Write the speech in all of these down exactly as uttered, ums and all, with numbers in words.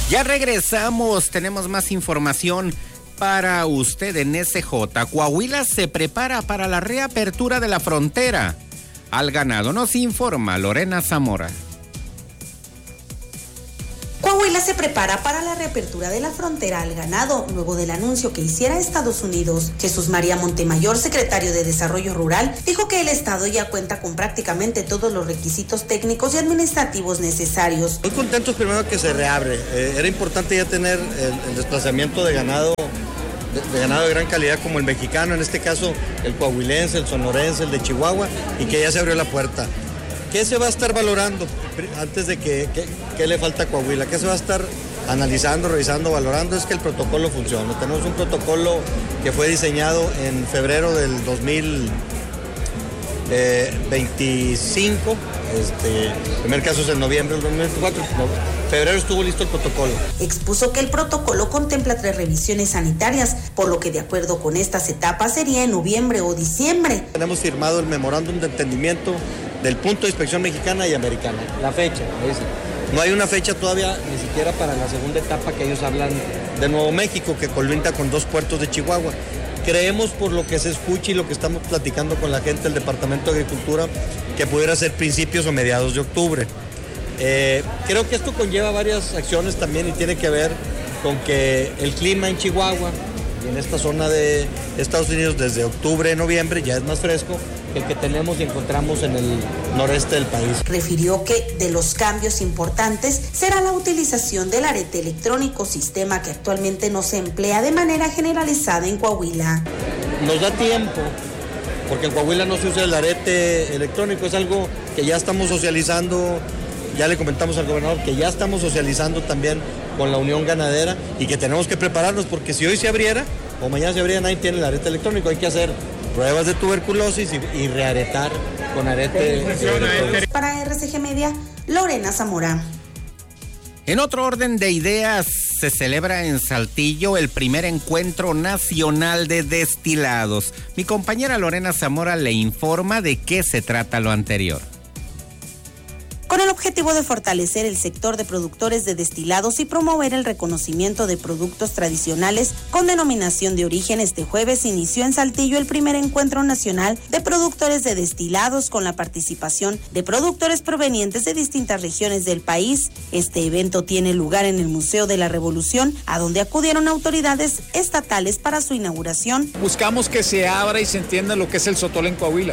Ya regresamos, tenemos más información para usted en S J. Coahuila se prepara para la reapertura de la frontera al ganado. Nos informa Lorena Zamora. Coahuila se prepara para la reapertura de la frontera al ganado, luego del anuncio que hiciera Estados Unidos. Jesús María Montemayor, secretario de Desarrollo Rural, dijo que el Estado ya cuenta con prácticamente todos los requisitos técnicos y administrativos necesarios. Muy contentos primero que se reabre. Eh, era importante ya tener el, el desplazamiento de ganado, de, de ganado de gran calidad como el mexicano, en este caso el coahuilense, el sonorense, el de Chihuahua, y que ya se abrió la puerta. ¿Qué se va a estar valorando antes de que, que, que le falta a Coahuila? ¿Qué se va a estar analizando, revisando, valorando? Es que el protocolo funcione. Tenemos un protocolo que fue diseñado en febrero del dos mil veinticinco. Este, el primer caso es en noviembre del dos mil veinticuatro. No, febrero estuvo listo el protocolo. Expuso que el protocolo contempla tres revisiones sanitarias, por lo que de acuerdo con estas etapas sería en noviembre o diciembre. Tenemos firmado el memorándum de entendimiento del punto de inspección mexicana y americana. La fecha, es, no hay una fecha todavía ni siquiera para la segunda etapa que ellos hablan de Nuevo México, que colinda con dos puertos de Chihuahua. Creemos, por lo que se escucha y lo que estamos platicando con la gente del Departamento de Agricultura, que pudiera ser principios o mediados de octubre. Eh, creo que esto conlleva varias acciones también y tiene que ver con que el clima en Chihuahua y en esta zona de Estados Unidos desde octubre, noviembre ya es más fresco el que tenemos y encontramos en el noreste del país. Refirió que de los cambios importantes será la utilización del arete electrónico, sistema que actualmente no se emplea de manera generalizada en Coahuila. Nos da tiempo, porque en Coahuila no se usa el arete electrónico, es algo que ya estamos socializando, ya le comentamos al gobernador que ya estamos socializando también con la Unión Ganadera y que tenemos que prepararnos, porque si hoy se abriera o mañana se abriera, nadie tiene el arete electrónico, hay que hacer pruebas de tuberculosis y, y rearetar con arete. Para R C G Media, Lorena Zamora. En otro orden de ideas, se celebra en Saltillo el primer encuentro nacional de destilados. Mi compañera Lorena Zamora le informa de qué se trata lo anterior. Con el objetivo de fortalecer el sector de productores de destilados y promover el reconocimiento de productos tradicionales con denominación de origen, este jueves inició en Saltillo el primer encuentro nacional de productores de destilados con la participación de productores provenientes de distintas regiones del país. Este evento tiene lugar en el Museo de la Revolución, a donde acudieron autoridades estatales para su inauguración. Buscamos que se abra y se entienda lo que es el sotol en Coahuila.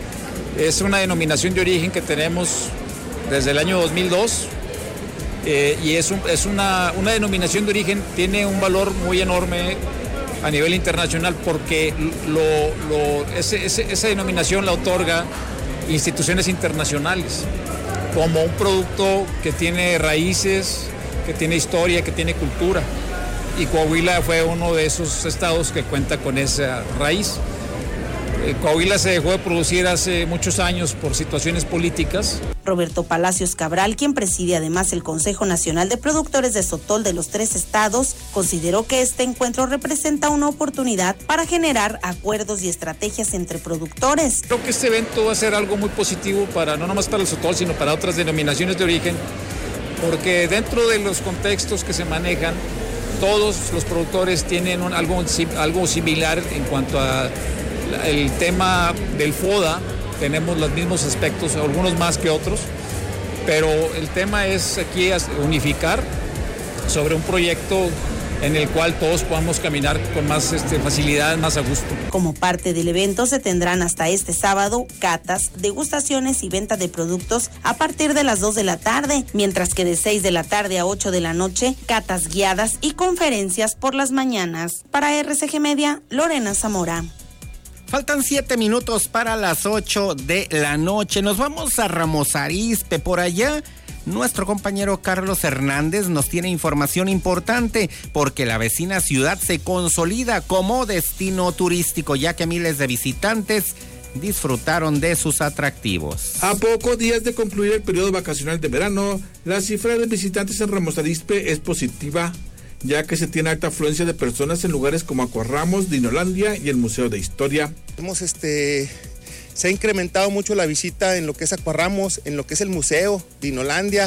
Es una denominación de origen que tenemos desde el año dos mil dos, eh, y es, un, es una, una denominación de origen, tiene un valor muy enorme a nivel internacional porque lo, lo, ese, ese, esa denominación la otorga instituciones internacionales como un producto que tiene raíces, que tiene historia, que tiene cultura, y Coahuila fue uno de esos estados que cuenta con esa raíz. Coahuila se dejó de producir hace muchos años por situaciones políticas. Roberto Palacios Cabral, quien preside además el Consejo Nacional de Productores de Sotol de los tres estados, consideró que este encuentro representa una oportunidad para generar acuerdos y estrategias entre productores. Creo que este evento va a ser algo muy positivo para no nomás para el Sotol, sino para otras denominaciones de origen, porque dentro de los contextos que se manejan, todos los productores tienen un, algo, algo similar en cuanto a el tema del FODA. Tenemos los mismos aspectos, algunos más que otros, pero el tema es aquí unificar sobre un proyecto en el cual todos podamos caminar con más este, facilidad, más a gusto. Como parte del evento se tendrán hasta este sábado catas, degustaciones y venta de productos a partir de las dos de la tarde, mientras que de seis de la tarde a ocho de la noche, catas guiadas y conferencias por las mañanas. Para R C G Media, Lorena Zamora. Faltan siete minutos para las ocho de la noche. Nos vamos a Ramos Arizpe. Por allá, nuestro compañero Carlos Hernández nos tiene información importante porque la vecina ciudad se consolida como destino turístico, ya que miles de visitantes disfrutaron de sus atractivos. A pocos días de concluir el periodo vacacional de verano, la cifra de visitantes en Ramos Arizpe es positiva, ya que se tiene alta afluencia de personas en lugares como Acuarramos, Dinolandia y el Museo de Historia. Hemos este, se ha incrementado mucho la visita en lo que es Acuarramos, en lo que es el museo, Dinolandia,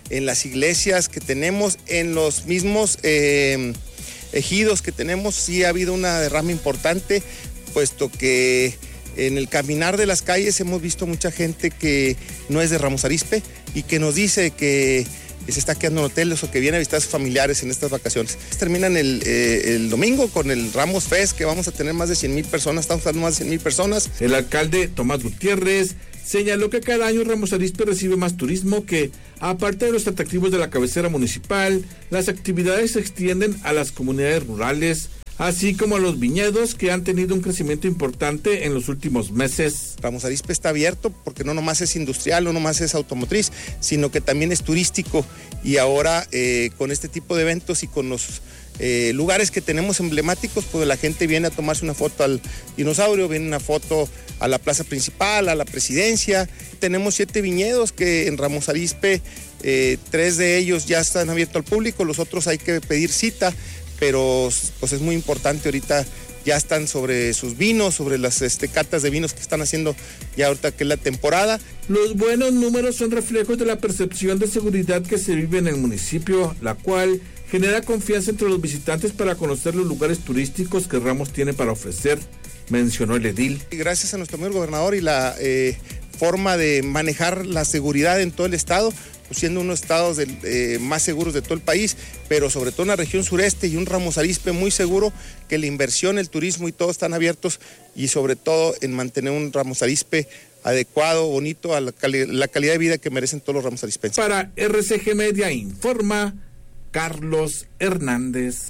en las iglesias que tenemos, en los mismos eh, ejidos que tenemos, sí ha habido una derrama importante, puesto que en el caminar de las calles hemos visto mucha gente que no es de Ramos Arizpe y que nos dice que se está quedando en hoteles o que viene a visitar a sus familiares en estas vacaciones. Terminan el, eh, el domingo con el Ramos Fest, que vamos a tener más de cien mil personas, estamos dando más de cien mil personas. El alcalde Tomás Gutiérrez señaló que cada año Ramos Arizpe recibe más turismo, que aparte de los atractivos de la cabecera municipal, las actividades se extienden a las comunidades rurales, así como a los viñedos, que han tenido un crecimiento importante en los últimos meses. Ramos Arizpe está abierto porque no nomás es industrial, no nomás es automotriz, sino que también es turístico, y ahora eh, con este tipo de eventos y con los eh, lugares que tenemos emblemáticos, pues la gente viene a tomarse una foto al dinosaurio, viene una foto a la plaza principal, a la presidencia. Tenemos siete viñedos que en Ramos Arizpe, eh, tres de ellos ya están abiertos al público, los otros hay que pedir cita, pero pues es muy importante, ahorita ya están sobre sus vinos, sobre las este, catas de vinos que están haciendo ya ahorita que es la temporada. Los buenos números son reflejos de la percepción de seguridad que se vive en el municipio, la cual genera confianza entre los visitantes para conocer los lugares turísticos que Ramos tiene para ofrecer, mencionó el edil. Y gracias a nuestro amigo gobernador y la eh, forma de manejar la seguridad en todo el estado, pues siendo uno de los estados de, eh, más seguros de todo el país, pero sobre todo en la región sureste, y un Ramos Arizpe muy seguro, que la inversión, el turismo y todo están abiertos, y sobre todo en mantener un Ramos Arizpe adecuado, bonito, a la, cali- la calidad de vida que merecen todos los Ramos Arizpenses. Para R C G Media informa Carlos Hernández.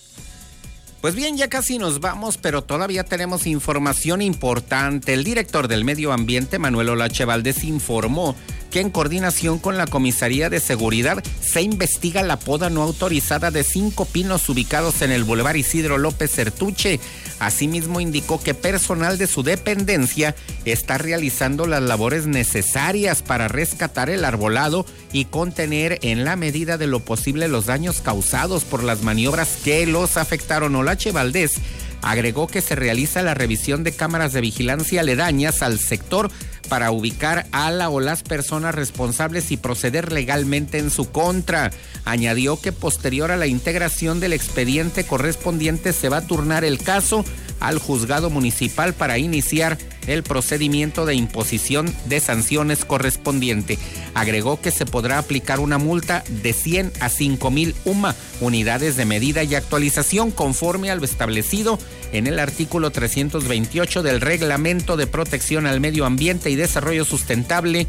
Pues bien, ya casi nos vamos, pero todavía tenemos información importante. El director del Medio Ambiente, Manuel Olache Valdés, informó que en coordinación con la Comisaría de Seguridad se investiga la poda no autorizada de cinco pinos ubicados en el Boulevard Isidro López Certuche. Asimismo, indicó que personal de su dependencia está realizando las labores necesarias para rescatar el arbolado y contener en la medida de lo posible los daños causados por las maniobras que los afectaron. Olache Valdés agregó que se realiza la revisión de cámaras de vigilancia aledañas al sector para ubicar a la o las personas responsables y proceder legalmente en su contra. Añadió que posterior a la integración del expediente correspondiente se va a turnar el caso al juzgado municipal para iniciar el procedimiento de imposición de sanciones correspondiente. Agregó que se podrá aplicar una multa de cien a cinco mil U M A, unidades de medida y actualización, conforme a lo establecido en el artículo trescientos veintiocho del Reglamento de Protección al Medio Ambiente y Desarrollo Sustentable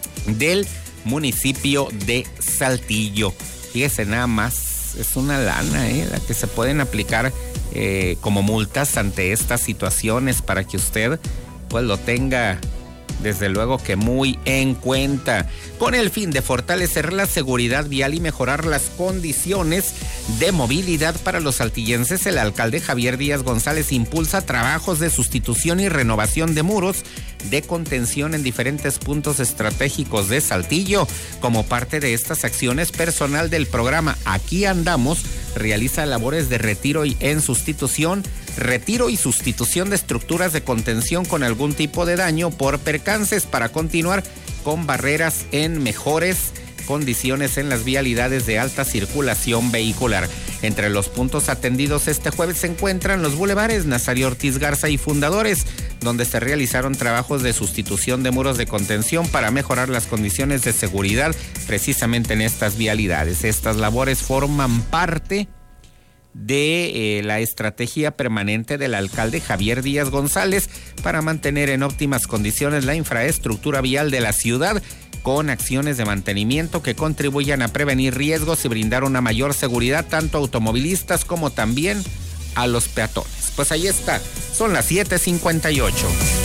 del municipio de Saltillo. Fíjese nada más, es una lana, ¿eh? La que se pueden aplicar eh, como multas ante estas situaciones, para que usted pues lo tenga desde luego que muy en cuenta. Con el fin de fortalecer la seguridad vial y mejorar las condiciones de movilidad para los saltillenses, el alcalde Javier Díaz González impulsa trabajos de sustitución y renovación de muros de contención en diferentes puntos estratégicos de Saltillo. Como parte de estas acciones, personal del programa Aquí Andamos realiza labores de retiro y en sustitución, retiro y sustitución de estructuras de contención con algún tipo de daño por percances, para continuar con barreras en mejores condiciones en las vialidades de alta circulación vehicular. Entre los puntos atendidos este jueves se encuentran los bulevares Nazario Ortiz Garza y Fundadores, donde se realizaron trabajos de sustitución de muros de contención para mejorar las condiciones de seguridad precisamente en estas vialidades. Estas labores forman parte de eh, la estrategia permanente del alcalde Javier Díaz González para mantener en óptimas condiciones la infraestructura vial de la ciudad, con acciones de mantenimiento que contribuyan a prevenir riesgos y brindar una mayor seguridad tanto a automovilistas como también a los peatones. Pues ahí está, son las siete cincuenta y ocho.